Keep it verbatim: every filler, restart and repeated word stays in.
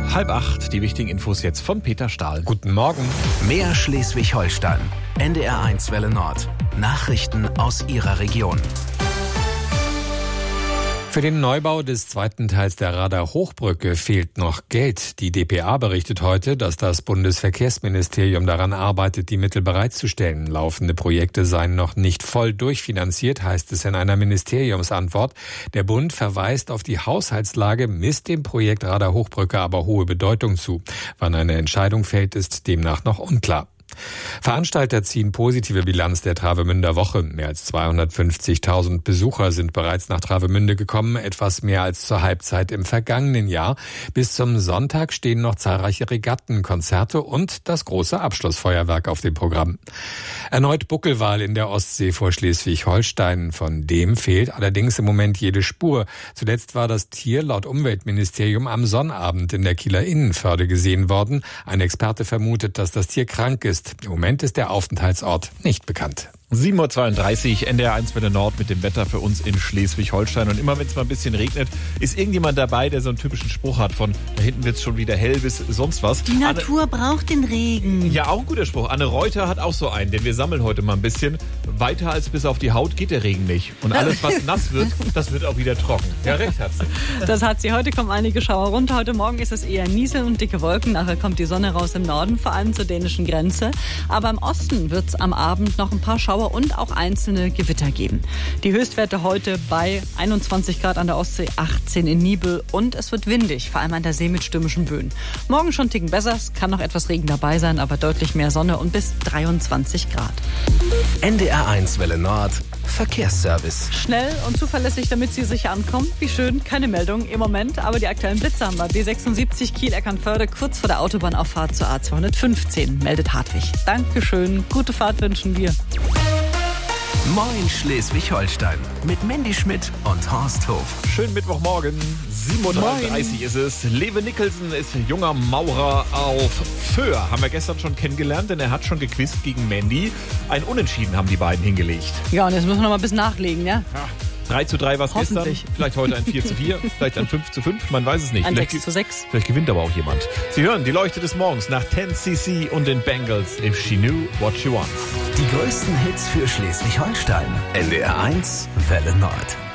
Halb acht, die wichtigen Infos jetzt von Peter Stahl. Guten Morgen. Mehr Schleswig-Holstein. N D R eins Welle Nord. Nachrichten aus Ihrer Region. Für den Neubau des zweiten Teils der Rader Hochbrücke fehlt noch Geld. Die D P A berichtet heute, dass das Bundesverkehrsministerium daran arbeitet, die Mittel bereitzustellen. Laufende Projekte seien noch nicht voll durchfinanziert, heißt es in einer Ministeriumsantwort. Der Bund verweist auf die Haushaltslage, misst dem Projekt Rader Hochbrücke aber hohe Bedeutung zu. Wann eine Entscheidung fällt, ist demnach noch unklar. Veranstalter ziehen positive Bilanz der Travemünder Woche. Mehr als zweihundertfünfzigtausend Besucher sind bereits nach Travemünde gekommen, etwas mehr als zur Halbzeit im vergangenen Jahr. Bis zum Sonntag stehen noch zahlreiche Regatten, Konzerte und das große Abschlussfeuerwerk auf dem Programm. Erneut Buckelwal in der Ostsee vor Schleswig-Holstein. Von dem fehlt allerdings im Moment jede Spur. Zuletzt war das Tier laut Umweltministerium am Sonnabend in der Kieler Innenförde gesehen worden. Ein Experte vermutet, dass das Tier krank ist. Im Moment ist der Aufenthaltsort nicht bekannt. sieben Uhr zweiunddreißig, N D R eins Welle Nord mit dem Wetter für uns in Schleswig-Holstein. Und immer wenn es mal ein bisschen regnet, ist irgendjemand dabei, der so einen typischen Spruch hat von, da hinten wird es schon wieder hell bis sonst was. Die Natur Anne, braucht den Regen. Ja, auch ein guter Spruch. Anne Reuter hat auch so einen, denn wir sammeln heute mal ein bisschen. Weiter als bis auf die Haut geht der Regen nicht. Und alles, was nass wird, das wird auch wieder trocken. Ja, recht hat sie. Das hat sie. Heute kommen einige Schauer runter. Heute Morgen ist es eher Nieseln und dicke Wolken. Nachher kommt die Sonne raus im Norden, vor allem zur dänischen Grenze. Aber im Osten wird es am Abend noch ein paar Schauer und auch einzelne Gewitter geben. Die Höchstwerte heute bei einundzwanzig Grad an der Ostsee, achtzehn in Nibel und es wird windig, vor allem an der See mit stürmischen Böen. Morgen schon einen Ticken besser, es kann noch etwas Regen dabei sein, aber deutlich mehr Sonne und bis dreiundzwanzig Grad. N D R eins Welle Nord, Verkehrsservice. Schnell und zuverlässig, damit Sie sicher ankommen. Wie schön, keine Meldung im Moment, aber die aktuellen Blitze haben wir. B sechsundsiebzig Kiel-Eckernförde, kurz vor der Autobahnauffahrt zur A zweihundertfünfzehn, meldet Hartwig. Dankeschön, gute Fahrt wünschen wir. Moin Schleswig-Holstein mit Mandy Schmidt und Horst Hof. Schönen Mittwochmorgen, sieben Uhr dreiunddreißig ist es. Lewe Nicholson ist junger Maurer auf Föhr. Haben wir gestern schon kennengelernt, denn er hat schon gequizt gegen Mandy. Ein Unentschieden haben die beiden hingelegt. Ja, und jetzt müssen wir noch mal ein bisschen nachlegen, ja? Ja. drei zu drei war es gestern, vielleicht heute ein vier zu vier, vielleicht ein fünf zu fünf, man weiß es nicht. Ein vielleicht, sechs zu sechs. Vielleicht gewinnt aber auch jemand. Sie hören die Leuchte des Morgens nach ten C C und den Bengals, If She Knew What She Wants. Die größten Hits für Schleswig-Holstein. N D R eins Welle Nord.